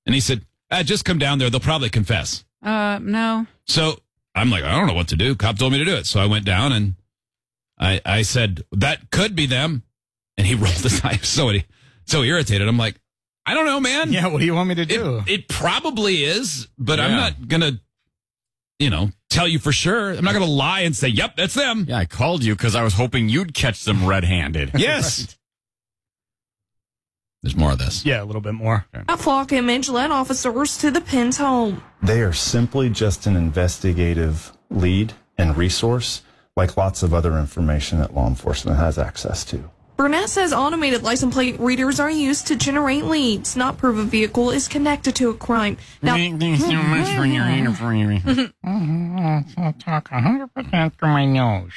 And he said, just come down there. They'll probably confess. No. So I'm like, I don't know what to do. Cop told me to do it. So I went down and I said, that could be them. And he rolled his eyes so irritated. I'm like, I don't know, man. Yeah, what do you want me to do? It probably is, but I'm not going to, tell you for sure. I'm not going to lie and say, yep, that's them. Yeah, I called you because I was hoping you'd catch them red-handed. Yes. Right. There's more of this. Yeah, a little bit more. A flock image led officers to the Pence home. They are simply just an investigative lead and resource, like lots of other information that law enforcement has access to. Burnett says automated license plate readers are used to generate leads, not prove a vehicle is connected to a crime. Now, Thanks so much for your interview. I'll talk 100% through my nose.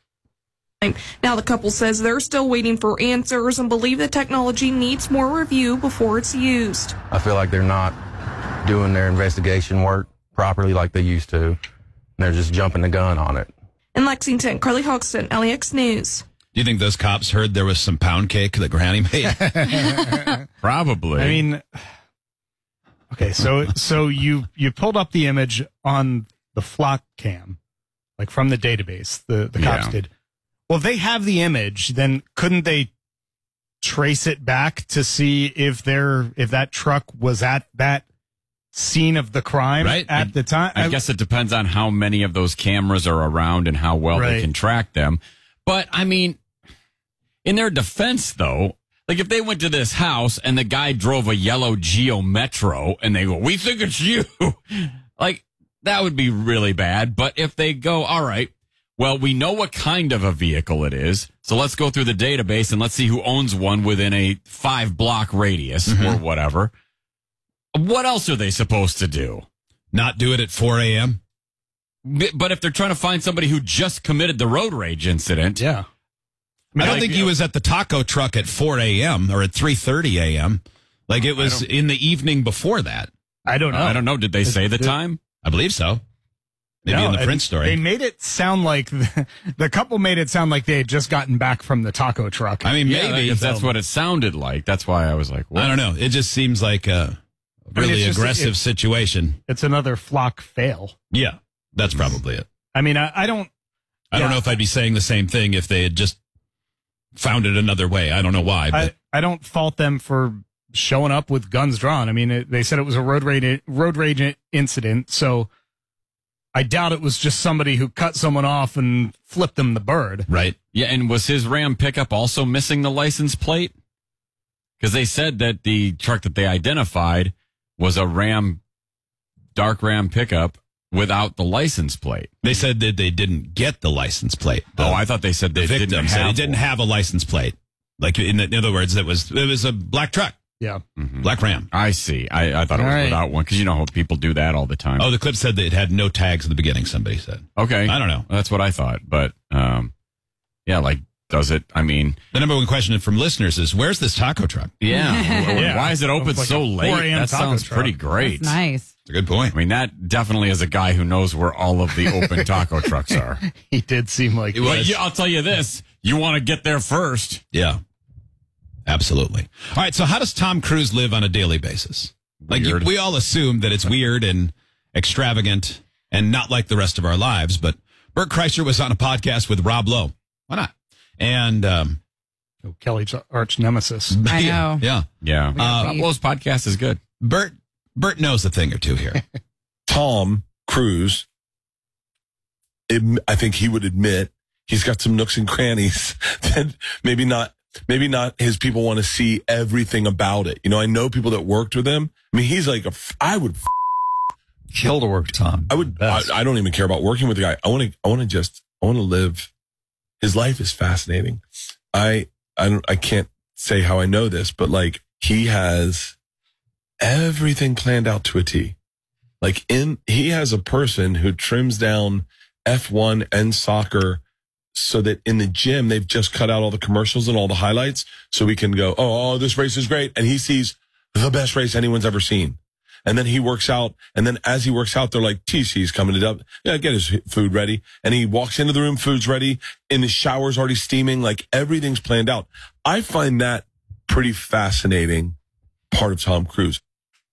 Now the couple says they're still waiting for answers and believe the technology needs more review before it's used. I feel like they're not doing their investigation work properly like they used to. They're just jumping the gun on it. In Lexington, Carly Hoxton, LEX News. Do you think those cops heard there was some pound cake that Granny made? Probably. I mean, okay, so you pulled up the image on the flock cam, like from the database, the cops did. Well, they have the image, then couldn't they trace it back to see if that truck was at that scene of the crime at the time? I guess it depends on how many of those cameras are around and how well they can track them. But, I mean, in their defense, though, like if they went to this house and the guy drove a yellow Geo Metro and they go, we think it's you, like that would be really bad. But if they go, all right, well, we know what kind of a vehicle it is, so let's go through the database and let's see who owns one within a 5-block radius or whatever. What else are they supposed to do? Not do it at 4 a.m.? But if they're trying to find somebody who just committed the road rage incident. Yeah. I don't think he was at the taco truck at 4 a.m. or at 3:30 a.m. Like it was in the evening before that. I don't know. I don't know. Did they say the time? I believe so. Maybe in the Prince story. They made it sound like the couple made it sound like they had just gotten back from the taco truck. I mean, maybe that's what it sounded like. That's why I was like, what? I don't know. It just seems like a really aggressive situation. It's another flock fail. Yeah, that's probably it. I mean, I don't know if I'd be saying the same thing if they had just found it another way. I don't know why. But I don't fault them for showing up with guns drawn. I mean, they said it was a road rage incident, so I doubt it was just somebody who cut someone off and flipped them the bird. Right. Yeah, and was his Ram pickup also missing the license plate? Because they said that the truck that they identified was a dark Ram pickup without the license plate. They said that they didn't get the license plate. I thought they said they didn't have it didn't have a license plate. Like in other words, it was a black truck. Yeah. Mm-hmm. Black Ram. I see. I thought it was without one because you know how people do that all the time. Oh, the clip said that it had no tags in the beginning, somebody said. Okay. I don't know. That's what I thought. But, yeah, like, does it? I mean, the number one question from listeners is, where's this taco truck? Yeah. Why is it open like so late? That sounds truck. pretty great. That's nice. It's a good point. I mean, that definitely is a guy who knows where all of the open taco trucks are. He did seem like It was. But I'll tell you this. You want to get there first. Yeah. Absolutely. All right. So how does Tom Cruise live on a daily basis? Like we all assume that it's weird and extravagant and not like the rest of our lives. But Bert Kreischer was on a podcast with Rob Lowe. Why not? And Kelly's arch nemesis. I know. Yeah. Yeah. Rob Lowe's podcast is good. Bert knows a thing or two here. Tom Cruise, I think he would admit he's got some nooks and crannies that maybe not his people want to see everything about it. You know, I know people that worked with him. I mean, he's like I would kill to work with Tom. I don't even care about working with the guy. I want to live. His life is fascinating. I can't say how I know this, but like he has everything planned out to a T. Like he has a person who trims down F1 and soccer so that in the gym, they've just cut out all the commercials and all the highlights so we can go, oh, this race is great. And he sees the best race anyone's ever seen. And then he works out. And then as he works out, they're like, TC's coming to Dublin. Yeah, get his food ready. And he walks into the room, food's ready. In the shower's already steaming. Like everything's planned out. I find that pretty fascinating part of Tom Cruise.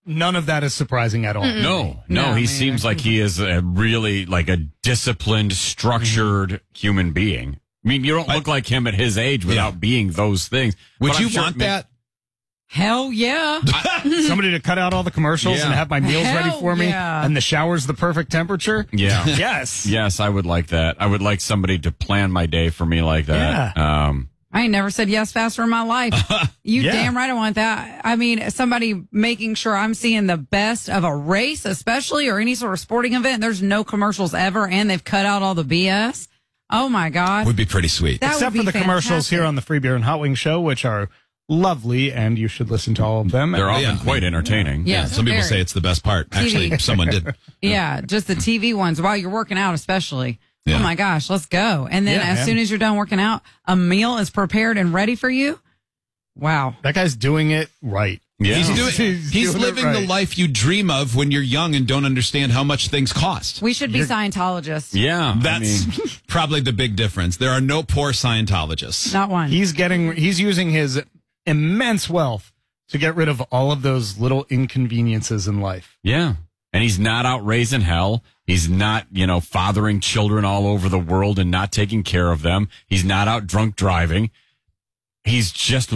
none of that is surprising at all. No, he seems like he is a really like a disciplined, structured human being. I mean, you don't look like him at his age without being those things. Would you want that? Hell yeah. Somebody to cut out all the commercials and have my meals ready for me, yeah. and the shower's the perfect temperature. Yeah. Yes. Yes, I would like that. I would like somebody to plan my day for me like that. Yeah. I ain't never said yes faster in my life. You damn right I want that. I mean, somebody making sure I'm seeing the best of a race, especially, or any sort of sporting event. There's no commercials ever, and they've cut out all the BS. Oh, my God. Would be pretty sweet. That Except would for be the commercials fantastic. here on the Free Beer and Hot Wings show, which are lovely, and you should listen to all of them. They're often quite entertaining. Yeah, Some people very. say it's the best part. Actually, someone did. Yeah, just the TV ones while you're working out, especially. Yeah. Oh my gosh, let's go. And then as soon as you're done working out, a meal is prepared and ready for you. Wow. That guy's doing it right. Yeah. He's doing it living the right. life you dream of when you're young and don't understand how much things cost. We should be Scientologists. Yeah. That's probably the big difference. There are no poor Scientologists. Not one. He's using his immense wealth to get rid of all of those little inconveniences in life. Yeah. And he's not out raising hell. He's not, fathering children all over the world and not taking care of them. He's not out drunk driving. He's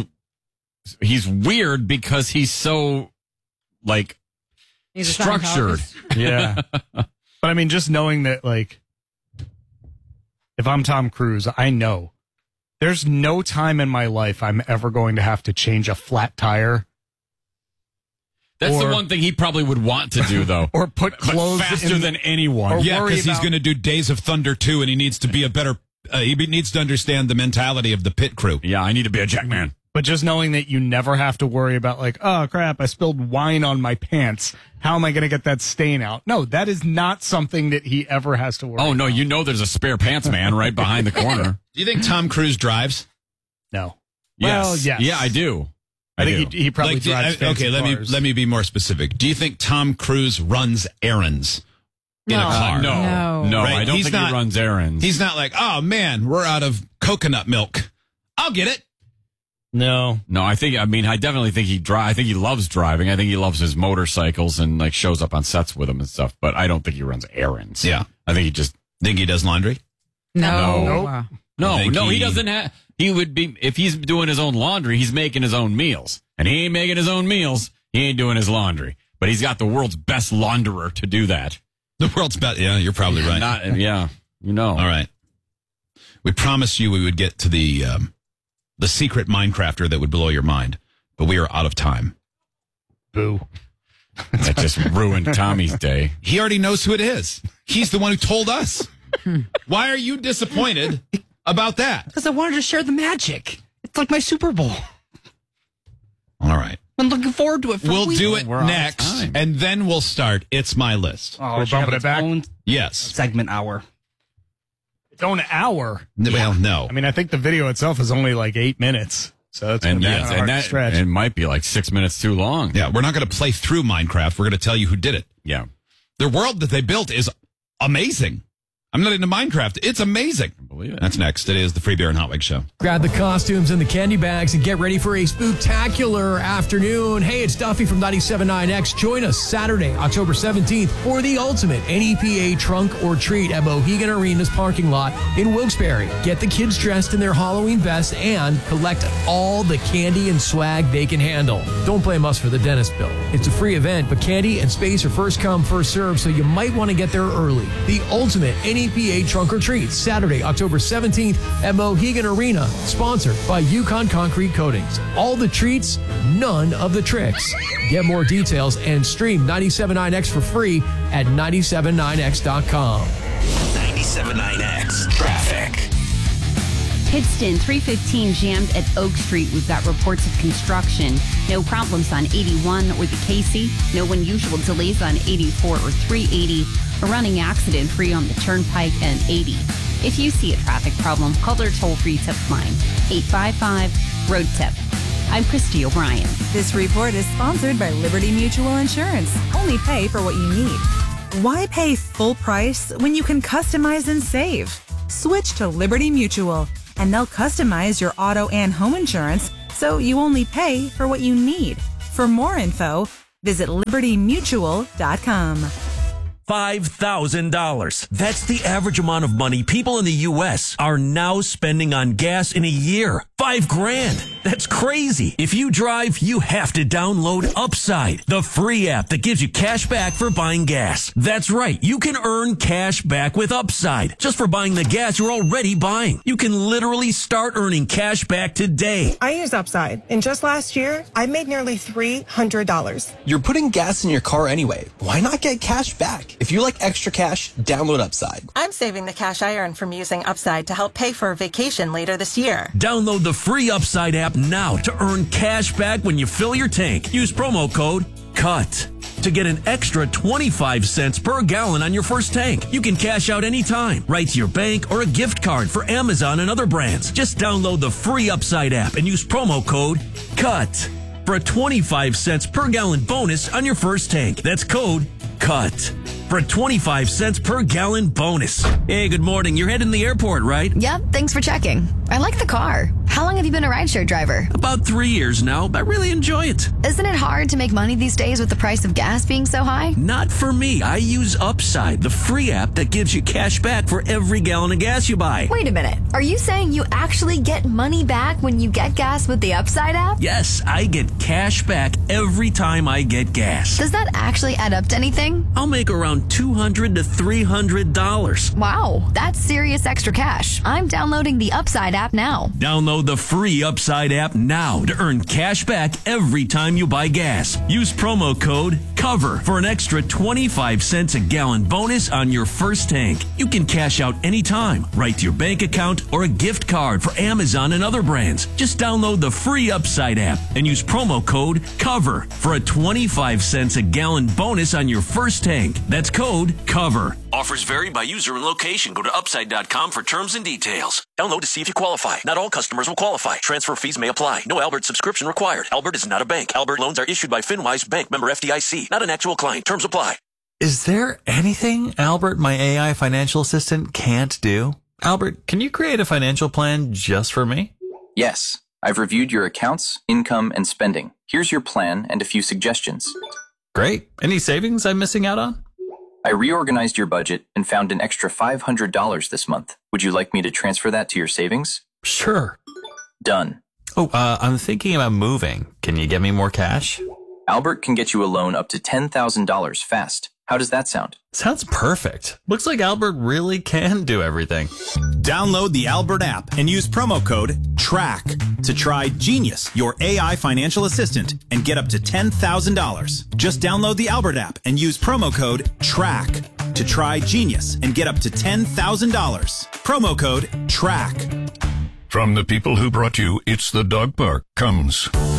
weird because he's so, He's a structured. Scientologist. Yeah. But I mean, just knowing that, if I'm Tom Cruise, I know there's no time in my life I'm ever going to have to change a flat tire. That's the Or- one thing he probably would want to do, though. Or put clothes faster in- than anyone. or Yeah, worry because he's about- going to do Days of Thunder 2, and he needs to be a better. He needs to understand the mentality of the pit crew. Yeah, I need to be a jackman. But just knowing that you never have to worry about oh crap, I spilled wine on my pants. How am I going to get that stain out? No, that is not something that he ever has to worry Oh, no, about. there's a spare pants man right behind the corner. Do you think Tom Cruise drives? No. Yes. Well, yes. Yeah, I do. I think do. he probably drives fancy okay, cars. let me be more specific. Do you think Tom Cruise runs errands in a car? No, Right? I don't He's think not- he runs errands. He's not like, oh man, we're out of coconut milk. I'll get it. No. No, I definitely think he drives. I think he loves driving. I think he loves his motorcycles and shows up on sets with them and stuff. But I don't think he runs errands. Yeah. I think he just Think he does laundry? No. Nope. no. He He doesn't have. He would be if he's doing his own laundry. He's making his own meals, and he ain't making his own meals. He ain't doing his laundry. But he's got the world's best launderer to do that. The world's best. Yeah, you're probably right. All All right. We promised you we would get to the secret Minecrafter that would blow your mind, but we are out of time. Boo. That just ruined Tommy's day. He already knows who it is. He's the one who told us. Why are you disappointed about that? Because I wanted to share the magic. It's like my Super Bowl. All right. I'm looking forward to it. We'll do it We're out of next, time. and then we'll start It's My List. Oh, We're it should have bumping it its back? own Yes. segment hour. Its own hour. Well, no. I mean, I think the video itself is only 8 minutes. So it's And gonna be yes, a hard and that stretch. it might be 6 minutes too long. Yeah, we're not going to play through Minecraft. We're going to tell you who did it. Yeah. The world that they built is amazing. I'm not into Minecraft. It's amazing. Believe it. That's next. It is the Free Beer and Hot Wings Show. Grab the costumes and the candy bags and get ready for a spooktacular afternoon. Hey, it's Duffy from 97.9X. Join us Saturday, October 17th for the ultimate NEPA trunk or treat at Mohegan Arena's parking lot in Wilkes-Barre. Get the kids dressed in their Halloween vests and collect all the candy and swag they can handle. Don't blame us for the dentist bill. It's a free event, but candy and space are first come, first served, so you might want to get there early. The ultimate NEPA trunk or treat, Saturday, October 17th at Mohegan Arena, sponsored by Yukon Concrete Coatings. All the treats, none of the tricks. Get more details and stream 97.9X for free at 97.9x.com. 97.9X traffic. Kidston 315 jammed at Oak Street. We've got reports of construction. No problems on 81 or the Casey. No unusual delays on 84 or 380. A running accident free on the Turnpike and 80. If you see a traffic problem, call their toll-free tip line, 855-ROAD-TIP. I'm Christy O'Brien. This report is sponsored by Liberty Mutual Insurance. Only pay for what you need. Why pay full price when you can customize and save? Switch to Liberty Mutual, and they'll customize your auto and home insurance so you only pay for what you need. For more info, Visit libertymutual.com. $5,000. That's the average amount of money people in the U.S. are now spending on gas in a year. $5,000. That's crazy. If you drive, you have to download Upside, the free app that gives you cash back for buying gas. That's right. You can earn cash back with Upside just for buying the gas you're already buying. You can literally start earning cash back today. I use Upside, and just last year, I made nearly $300. You're putting gas in your car anyway. Why not get cash back? If you like extra cash, download Upside. I'm saving the cash I earn from using Upside to help pay for a vacation later this year. Download the free Upside app now to earn cash back when you fill your tank. Use promo code CUT to get an extra 25 cents per gallon on your first tank. You can cash out anytime, right to your bank or a gift card for Amazon and other brands. Just download the free Upside app and use promo code CUT for a 25 cents per gallon bonus on your first tank. That's code CUT for a 25 cents per gallon bonus. Hey, good morning. You're heading to the airport, right? Yep, thanks for checking. I like the car. How long have you been a rideshare driver? About 3 years now, but I really enjoy it. Isn't it hard to make money these days with the price of gas being so high? Not for me. I use Upside, the free app that gives you cash back for every gallon of gas you buy. Wait a minute. Are you saying you actually get money back when you get gas with the Upside app? Yes, I get cash back every time I get gas. Does that actually add up to anything? I'll make around $200 to $300. Wow, that's serious extra cash. I'm downloading the Upside app now. Download the free Upside app now to earn cash back every time you buy gas. Use promo code COVER for an extra 25 cents a gallon bonus on your first tank. You can cash out anytime, right to your bank account or a gift card for Amazon and other brands. Just download the free Upside app and use promo code COVER for a 25 cents a gallon bonus on your first tank. That's code COVER. Offers vary by user and location. Go to Upside.com for terms and details. Download to see if you qualify. Not all customers will qualify. Transfer fees may apply. No Albert subscription required. Albert is not a bank. Albert loans are issued by FinWise Bank, member FDIC. Not an actual client. Terms apply. Is there anything Albert, my AI financial assistant, can't do? Albert, can you create a financial plan just for me? Yes. I've reviewed your accounts, income, and spending. Here's your plan and a few suggestions. Great. Any savings I'm missing out on? I reorganized your budget and found an extra $500 this month. Would you like me to transfer that to your savings? Sure. Done. Oh, I'm thinking about moving. Can you get me more cash? Albert can get you a loan up to $10,000 fast. How does that sound? Sounds perfect. Looks like Albert really can do everything. Download the Albert app and use promo code TRACK to try Genius, your AI financial assistant, and get up to $10,000. Just download the Albert app and use promo code TRACK to try Genius and get up to $10,000. Promo code TRACK. From the people who brought you It's the Dog Park comes